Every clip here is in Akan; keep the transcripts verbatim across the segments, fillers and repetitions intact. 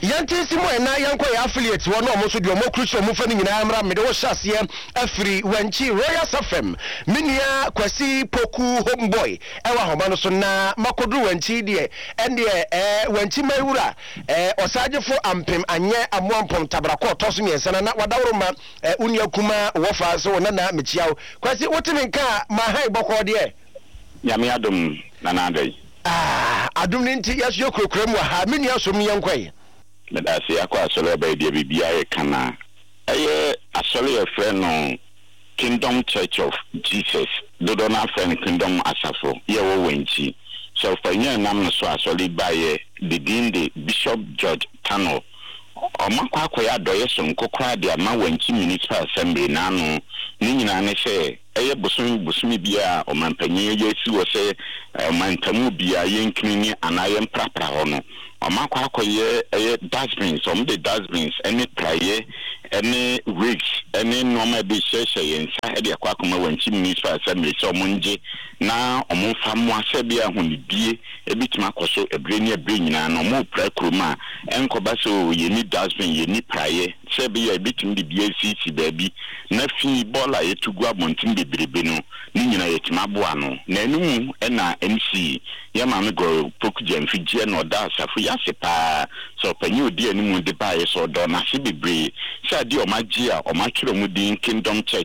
Yanti Simo na yanko ya affiliate one no so de omo crucial mu fa ni nyina amra me de wo hyase afiri wanchi Royal F M minia Kwasi Poku homeboy ewa homa no so na makodu wanchi de ende eh wanchi mawura eh osagefo ampem anye amoampom tabrakọ toso nyensa na wadawro ma unia kuma wofa so na na mechiawo Kwasi wotimi nka ma hai bokọ de Yami adum na na dai ah adum ni nti yaso yokrokram wa ha minia so mi yankoi But I say, I quite sorry about the B B I Kana. I sorry a friend on Kingdom Church of Jesus. Do not friend Kingdom Asafo. Yeah, Wenchi. So for you, I'm so sorry by the Dean, the Bishop George Tano. Or Makwaya Doyeson, Kokra, the Amawenchi Municipal Assembly, Nano, Nina, and say, Aya Busumi Busumi Bia, or Mampany, yes, you say, Mantamu Bia, Yankini, and I am Prapa Hono. Omakwa koye eh dustbins some the dustbins any prayer any rigs any normal be share yensa e de akwa koma wanchi municipal assembly so monje na omfa mo asebia honibie e bitima akoso ebreni ebre nyina na mo pra kroma enkoba so yeni dustbin yeni prayer sebia e bitim de B C C baabi na fi bola yetugu abontin bebrebe no ni nyina yetima boa no na enum e na M C ya ma me go pokuje mfije no da safu ya sepa so panyu di animu de bae so do na se bebre sa di o magia o matwero mu din Kingdom Church.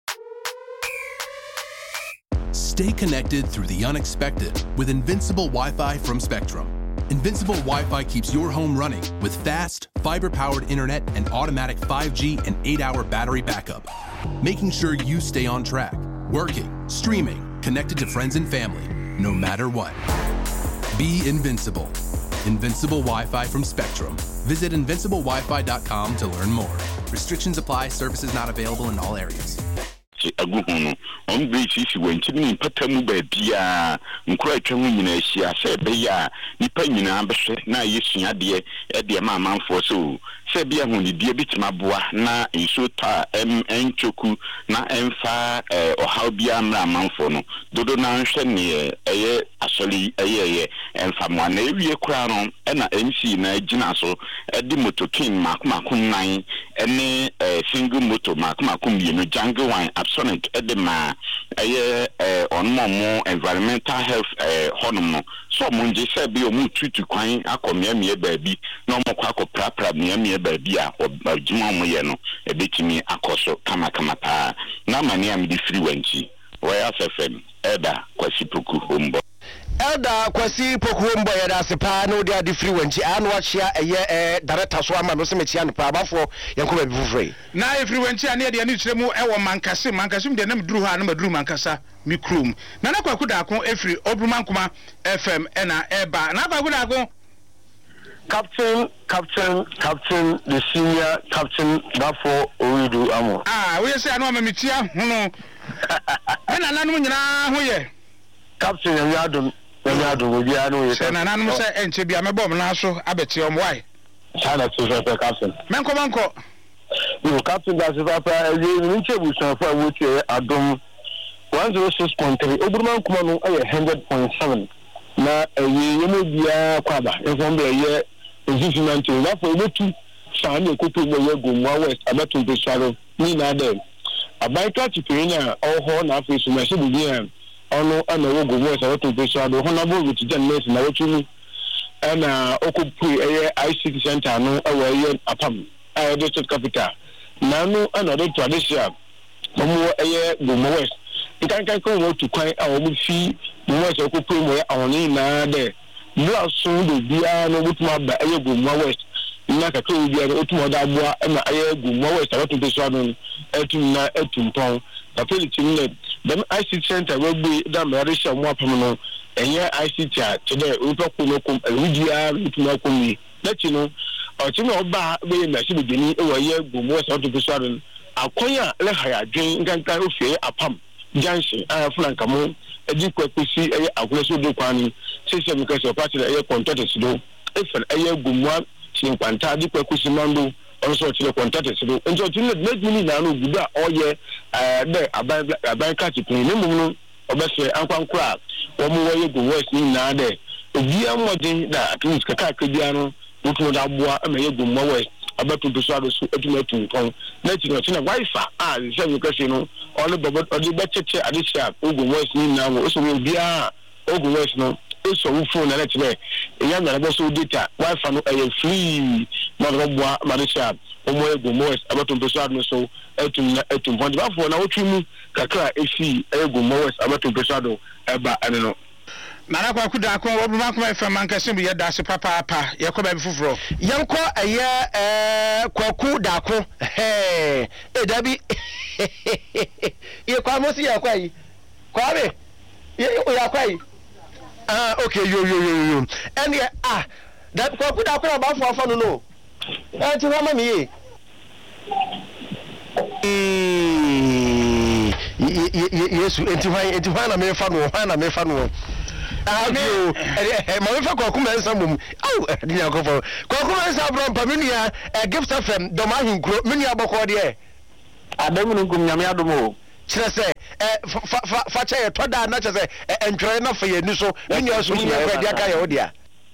Stay connected through the unexpected with Invincible Wi-Fi from Spectrum. Invincible Wi-Fi keeps your home running with fast, fiber-powered internet and automatic five G and eight hour battery backup, making sure you stay on track, working, streaming, connected to friends and family, no matter what. Be invincible. Invincible Wi-Fi from Spectrum. Visit invincible wi fi dot com to learn more. Restrictions apply. Services not available in all areas. Aguhono on basis when chini patamu be bia nkura twamu nyina hia se be ya nipa nyina behwe na yesua de e de ma manfo so se bia honi die bitima boa na nso ta em enchoku na emfa ohaw bia mra manfo no dodo na nhwe ne eye asoli eye emfa mo na ewie kura no e na M C na gina so e de motokin makomakun nan ene single motor makomakun bi no jungle wine Sonic edema aye eh on mo environmental health eh honom so mo nje se bi o mu tutu kwan akomia mie baabi na mo kwa ko prapra mie mie baabi a odjuma mo ye no e betimi akoso kama kama pa na mani am di free wanchi Royal F M Eda Kwasi Poku hombo Elda Kwasi Poku hombo ya da sepa no dia di free wanchi anu achia eye eh director so ama no se mechia no pa abafo yanko ba bi fufure na e free wanchi ane dia ni kyeremu e wo mankase mankase de na meduru ha na meduru mankasa mi krum na na kwaku da ko e free obrumankoma F M e na eba na kwaku da ko Captain, Captain, Captain, the senior Captain Bafo Owidu Amo. Ah, we say I know mamitia hono. E na nanu nyina ho ye. Captain Yadum, Yadum, we are no. Se na nanu say enche bia mebom na so abeti om why. China to Captain. Menko manko. No, Captain that's papa, you need to be some for which Adum one oh six point three. Obrumankoma no one hundred point seven. Na eyi yemu bia kwaba. E fo mbe ye Environment na for wetu sa na ekoto mo ye Gomwa West abeto besaro ni na dem abaika tipenya oho na afesu na se bia ono ana wo Gomwa West abeto besaro ho na bo with journalist na wotuni ana okupu eye I C T center no awa ye apam a district capital na no ana do tradition mo eye Gomwa West ikan kan ko wo tu kwan a wo fi mo West okupu mo ye awoni na de Bua so do bia no butuma ba aye Gomwa West na ka ko bia no otumo da boa na aye Gomwa West abeto be so no etum na etum pon ka peliti ne dem I C T center we gbe da me resha mo apam no enye I C T a today o to ko no kom erudia butuma ko mi lati no o ti no ba be na si bidini e wa ye Gomwa West abeto be so no akonya le haya dwen nkanka ofie apam junction a flanka mo edi kwakwesi eye akweso do kwani sese mkase party eye contract do efen eye Gomwa chinkwanta di kwakwesi mando also chile contract do njo tun let me na no guda oye eh de aban aban catch pin ni mu no obese ankwankura wo mu wo ye Gomwa West ni na de obi amodin da at least kaka ka bia no wotun da boa e me ye gummo we abetu pesado so etuma tun pon na ti no tina wifi ah se you kasi no all bobo odi be cheche adisia ogun voice ni na wo so we bia ogun voice no so wo phone na ti be eya na bo so data wifi no e free na go boa adisia omo ogun voice abetu pesado so etum na etum pon ba fo na wo twimu kakra efi ogun voice abetu pesado e ba ene no Nana kwa kuda kwa Obruma kuma F M ankasem ye da se papa papa ye ko ba bi foforo yanko eye eh kwaku da ko eh e dabi ye kwa mo si ya kwa yi kwa be ye ya kwa yi ah okay yo yo yo yo and ah da kwaku da ko ba fo afo no no eh ti wa ma mi ye eh yesu enti hwan enti hwan na me fa no hwan na me fa no Adio, eh, my friend Kokuma and some. Oh, Dina Kofo. Kokuma and Sabron, Paminia, a gift of them, Domahin, Minia Bocordia. I don't know Yamiadomo. Say, eh, Facha, Toda, not as a enjoy enough for you, so in your swing, Odia.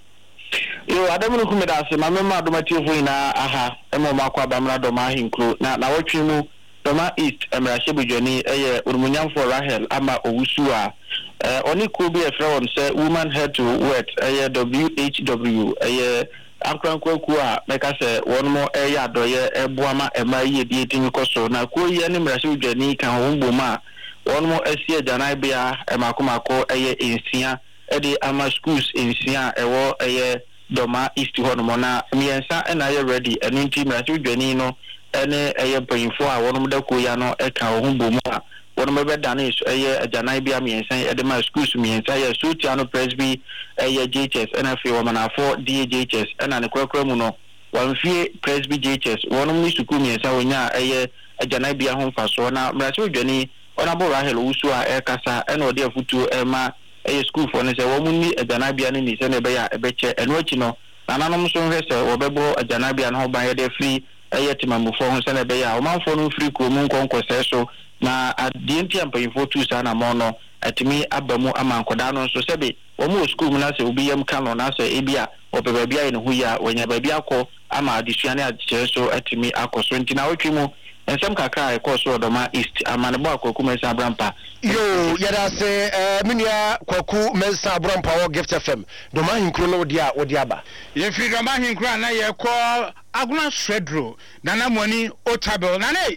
You, I don't know who made us, my mamma, Domatio, aha, and Mamma Bamra Domahin crew. Now, what you know, Doma East, and Rashibu Johnny, a Urmunian for Rahel, Ama Owusua. Uh, only could be a friend say woman had to wet a W H W a Akran Kwakua, make us say one more area doye a boama a my dating costo. Now, cool yanim Rasu Jenny can home boma one more S C Janibia a Makumako a year in Sia, Eddie Ama schools in Sia, a war a year Doma East Hormona, me and Sa and I are ready, and in team Rasu Jenino, and a year paying for one of the Kuyano a can home boma. One of my Danish, a year a Janibia me and say at my school to me and say a Sutiano Presby, a year J H S, and a few women are four D H S, and an Equacrimono, one fear Presby J H S, one of me to come and say, a year a Janibia home for so now, Brasil Jenny, Honorable Rahel Usua, Air Casa, and Odia Futu, Emma, a school for a woman, a Janibia in his Senebea, a betcher, and what you know, an anonymous investor or Bebo, a Janabian home by a free, a Yetimamu for Senebea, a man for no free Kumun conquest so. Na adienti ampa info two sana mono atimi abamu amankodano so sebe omo school na se obi yam kano na se ebia obebabia ene huya wanya babia akọ ama adisua ne adichere so atimi akoso ntina otwimu ensem kakra ekoso odoma east amanebo akoku mensa abrampa yo yada se eh minia kwaku mensa abrampa wo gift F M doma hinkro no dia odi aba ye fi doma hinkro na ye ko aguna swedro nana moni otabel nane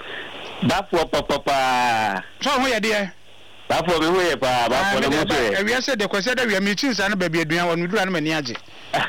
Bafo papa so ho ye de Bafo me ho ye pa bafo no mo e wi ase de kwese de wi mi chin sa na ba bi aduan wonu dura na mani age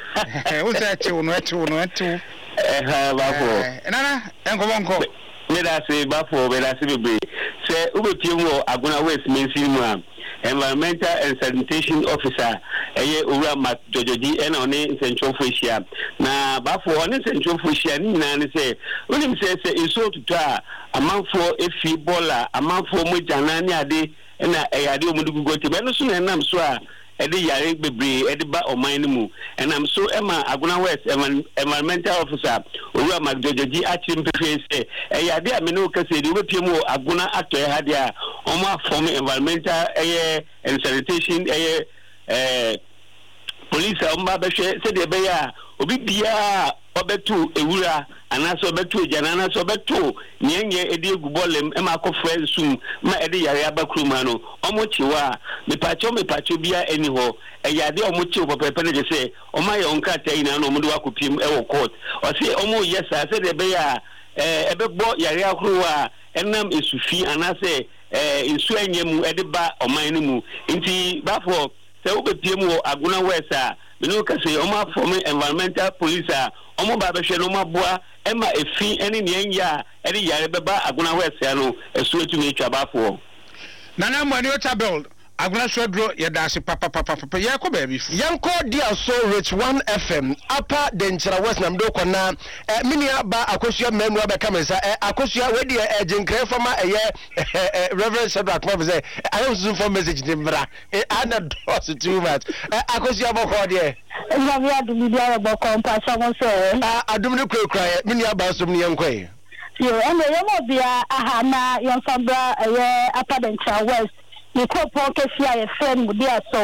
wo se che wo no ete wo no ete eh ha bafo nana enko bonko me da se bafo me da se bebe se ubetie mo aguna west mensi mu am environmental and sanitation officer eye owura mat jojoji ena oni central fushia na bafo oni central fushia ni na ne se onim se se iso tuta amanfo efi bola amanfo mo jana ni ade na eyade omudugugo te be no so na nam so a ede yare bebre ede ba oman ni mu enam so ema aguna west environmental officer owura mat jojoji achim pefe se eyade a me no kase de obepie mu aguna ato e hade a omo form environmental eye and sanitation eye eh police omba be hwe se de be ya obi bia obetu ewura anaso obetu ejana anaso obetu nyenye edi egubolem e ma akofre sum ma edi yare abakruma no omochiwa mepacho mepacho bia eni ho eyade omochi opepepe ne se omaye onkata ina no omudu akopim e wo court o se omo yesa se de be ya eh ebebo yare akruwa enam esufi anase eh insu anyemu edi ba oman no mu nti bafo se obepie mu aguna wesa menu kase omo form environmental police a omo ba be hwe no maboa ema efi ene ne anya edi yare beba aguna wesa no esu etumi etwa bafo nana money otabel aguna swedro ye dase papa papa papa ye ko ba bi fu yanko dia so rich one F M apa denchira west nam do kona eh minia ba akosua manu abeka mensa eh akosua we dia eh jinkre fama eh reverend Shadrack mo say I don't see for message ni mra eh ana dos too much eh akosua boko dia ya ya dum dia boko mpa so mo so ah adum ni kura minia ba so ni yanko eh yo ene yo mo bia aha na yon fambra eh apa denchira west ni ko po ke fia ye friend dia so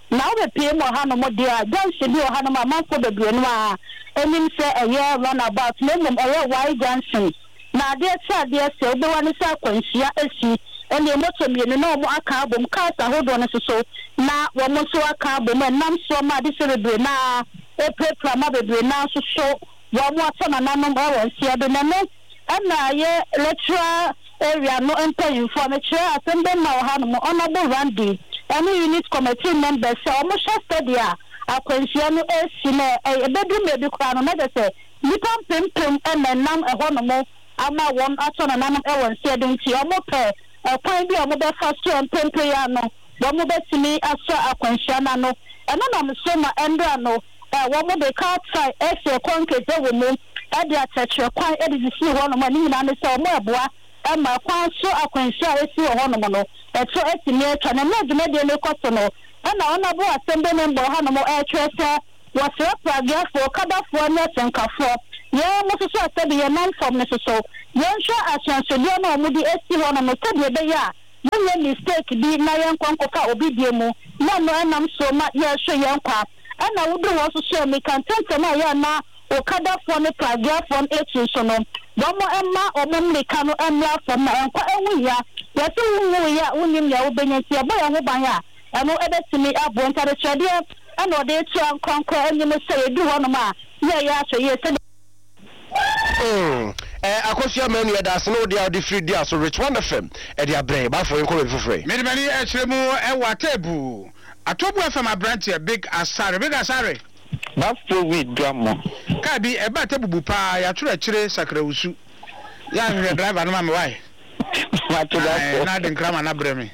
na wo be mo ha no mo dia junction bi o ha no ma manfo bebre no a enim se eye runabout na mum eye Y junction na de cha de se obi wani sa kwanhia esi ene moto mienu na omo aka abom kasa hodo no so na wo mo so aka abom nam so ma de se bebre na e prepra ma bebre na so so wo mo atana nanom e won sia de na no ana ye lecturer area no enter information assemble na ha no honorable Randy any unit committee members say omo sha study a akwanhia no esi na e bedu me bi kwa no na de se nipa pempem e nam e ho no mo ama won atona nanom e won sia de nti omo pe kwan bi omo be fast and pempe ya no omo be simi aso akwanhia na no eno na mso ma endra no e omo de car try e se konkete wo mo e de atachre kwan e de si ho no ma ni na ne se omo eboa e ma kwan so akwanhia e si ho no mo no e to e simi e twa na me de me de ne koto no ana ona bo assemble member ha no mo e twese wo se pragiafo kadafo ne senkafo ye mo so asabi ye man from ne so ye nsha asanso de na mo di esi ho no mo to de be ya mo ye mistake bi na ye nkwankoka obi die mu na no enam so ma ye hwe ye nkwa ana wo do wo so so me kan tente na ye na o kadafo ne pragiafo ne etu so no bo mo emma o mo mlika no emla fo na enkwa ewu ya ye so wu ya unim ya wo benya ti abo ya ho ban ya eno ebetimi abo ntare twede ana ode etu ankwankwa enyim se edu ho no ma ye ya so ye se Mm. Eh akosia manu ya da sno dia de free dia so Rich One F M e dia brain ba for enko be free. Me de mani e chiremu e watebu. Atobu F M abranche Big Asare Big Asare. Ba for we drama. Ka bi e ba tebubu pa ya turo chire sakrawusu. Ya hwe driver no ma me why. Ma to da. Na de nkrama na breme.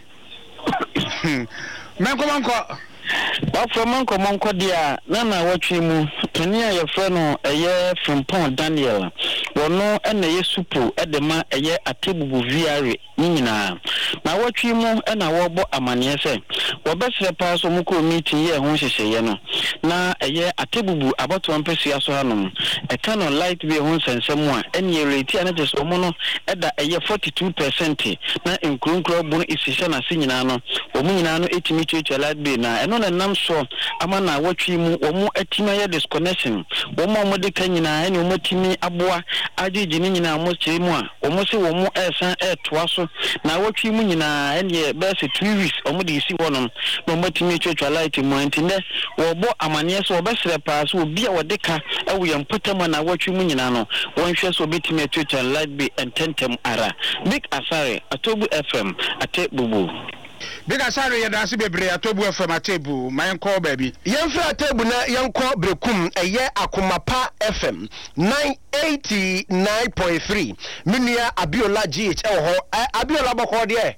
Menko manko ba for manko manko dia na na watwe mu tani a ye fre no eye Frimpong Daniel wono ena ye supu edema eye atebubu viare nyina na watwe mu ena wo bo amane se wo besre pa so mu ko meeting ye ho hyehyeye no na eye atebubu abato mpesi aso hanom eka no light be ho sensem a ene rate ana je so mu no eda eye forty-two percent na nkronkro bu no isihye na se nyina no wo mu nyina no etimi twetwa light be na eno na nam so amana watwe mu wo mu atima ye disconnection wo mu mo de kanyina ene wo matimi aboa agigi ni nyina mo kye mu a wo mo se wo mu esan etoa so na watwe mu nyina ene be se two weeks wo mo de isi wonom no matimi twetwa light mu antinde wo bo amane so wo besre pa so obi a wo de ka ewo ye mpotama na watwe mu nyina no won hwe so betimi twetwa light be ententem ara Big Asare Atobu F M ate bubu Big Asare ye da se bebre Atobu F M atebu mayen call baby Yemfra atebu na yenko brekum eye Akomapa F M nine eighty-nine point three Minia Abiola G H e ho Abiola boko de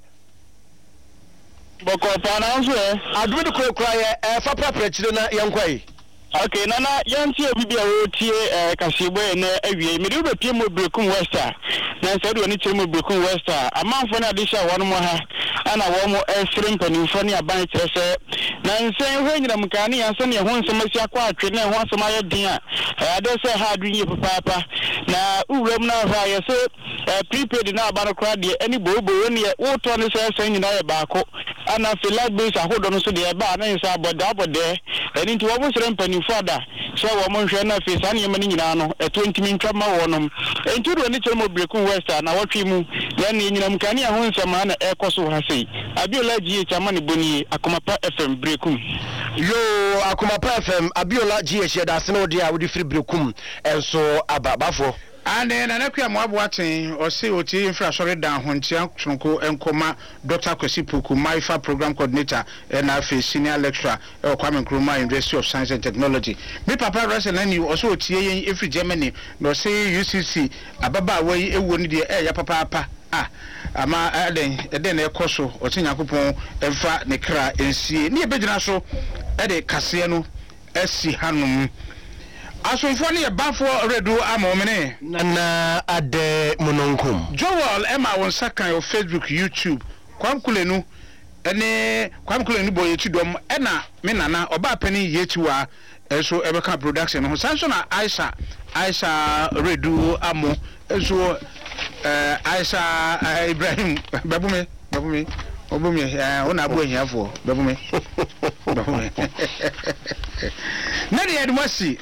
boko pa na nso e adwe de kokra ye e fa prapra chire na yenko yi. Okay, nana yanti obi a wotie eh kasebo na awie me de be pie mo brekum westa na se do ni chire mo brekum westa amanfo na de sha wono mo ha ana wo mo esrim panimfo ne aban kire se na nsen ho nyina mkane yanse ne ho nsem asi akwa atwe na ho asem aye din a ade se ha adunye papa na uwram na ha ye se prepaid na aba no kra de ani bobo ne wo to ne se se nyina ye baako ana fe like base ahodo no so de ba na nsa aboda abode eni nti wo mo srem panimfo ada so wo mo hwe na fe san yema ni nyina no e twenty min twama wonom enti do ne chire mo brekum westa na wotwe mu ya ne nyina mkane ho nsem na e koso ha sei Abiola G H amane boni Akomapa F M brekum Yo Akomapa F M Abiola G H da sno dia wo di free brekum enso ababafo ane na nakua mo aboaten o se oti infrastructure dan hontia tronko enkoma Doctor Kwesi Puku Maifa program coordinator na afi senior lecturer e Kwame Nkrumah University of Science and Technology me papa rese na ni o se otie yen every Germany no se U C C ababa wai ewo ni de e ya papa papa ah ama eden eden na ekoso o se Yakopon emfa ne kra ensie ni ebegyina so e de kase no esi hanom asofo ne bafo redu amomene nana ade mononkum Joel Emma won sakan o Facebook YouTube kwamkulenu ene kwamkulenu boy etidom ena me nana oba pani yechiwa eso ebeka production ho sanso na Aisha Aisha redu amo eso eh Aisha Ibrahim babume babume obume eh ona abu ehiafo babume Nadi Edmasi.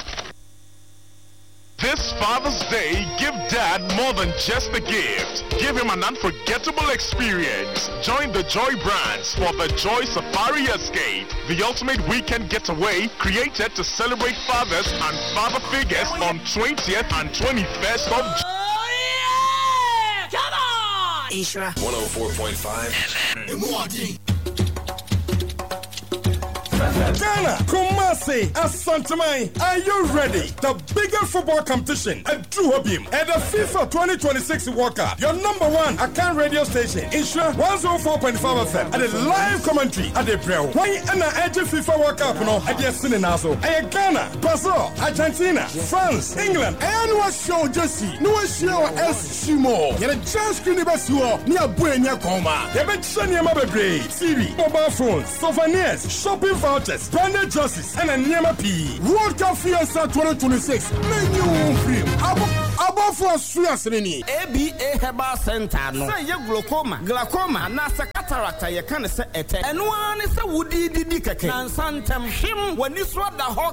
This Father's Day, give Dad more than just a gift. Give him an unforgettable experience. Join the Joy Brands for the Joy Safari Escape, the ultimate weekend getaway created to celebrate fathers and father figures on twentieth and twenty-first of June. Oh, yeah! Come on! Isra one oh four point five Ghana, Kumasi, Asantamai, are you ready? The biggest football competition at Duhobim and the FIFA twenty twenty-six World Cup. Your number one Akan radio station, Isra one oh four point five F M, and a live commentary at the Bro. Why and the edge of FIFA World Cup, no, at the Sininazo. And Ghana, Brazil, Argentina, France, England, and what show Jesse, no show S. Shimo. You're a chance to never saw near Buena Coma. You've been sending my baby, T V, mobile phones, souvenirs, shopping vouchers, branded jerseys, and a Niema P. World Cup Fiesta twenty twenty-six. Menu free. Above for Switzerland. A B A Herbal Center. No. Say you glaucoma, glaucoma, nasa cataract. You can't say it. And one is a woody didicake. And Santam him when you swap the whole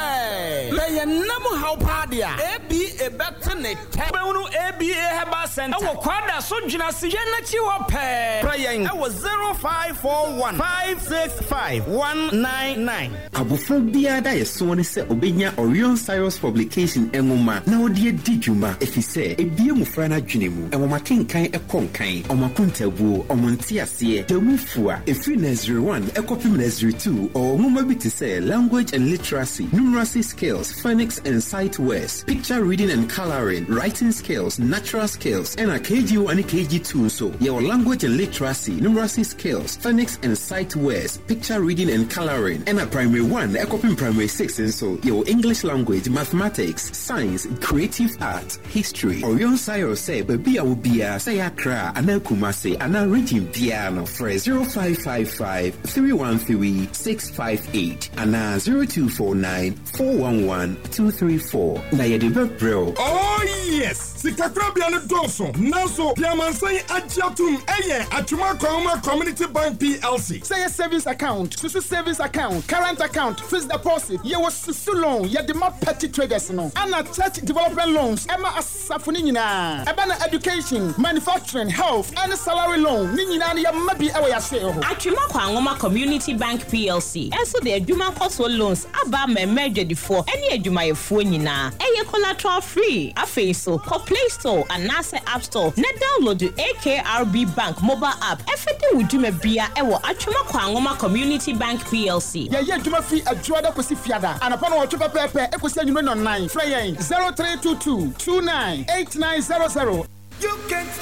clay. Lay a number how padia. A B A better net. Tabano A B A Herbal Center. Our quadra sojina sijana chiwa pay. Praying. I was zero five four one five six five one nine nine. Abufobia da yesone se obenya Orion Cyrus publication engoma na odie dijuma efise ebie mufra na dwenemu enwoma kenkan ekonkan omakuntabu omontiase demufua efi na zero one ekopim na zero two or ngoma bi te say language and literacy, numeracy skills, phonics and sight words, picture reading and coloring, writing skills, natural skills, and a K G one and K G two so your language and literacy, numeracy skills, phonics and sight words, picture reading and coloring, and a primary one ekopim primary six and so your English language, mathematics, science, creative art, history. Orion Cyrus say baby will be a say akra ana kumase ana region piano for zero five five five three one three six five eight ana zero two four nine four one one two three four na yedibe bro. Oh yes, Sikakrabia no doso naso piamansai ajatum eye atuma kwama Community Bank P L C. Say a savings account, susu savings account, current account, fixed deposit. Ye was susu loan, ye dema petty traders no. Ana church development loans, Emma asafuni nyina. Ebana education, manufacturing, health, and salary loan. Ni nyina ni ya mabi ewe ya share ho. Atuma kwa ngoma Community Bank P L C. Enso de adwuma koso loans aba me meje difo. Eni adwuma yefo nyina. Eye collateral free. Afi so ko Play Store and Nasa App Store. Na download the A K R B Bank mobile app. Efete wudwuma bia ewo atuma kwa ngoma Community Bank P L C. Ye ye dwuma fi adwada kosi fiada. Anapa no otwa pepe ekosi anyume no nine. Frey zero three two two two nine eight nine zero zero. You can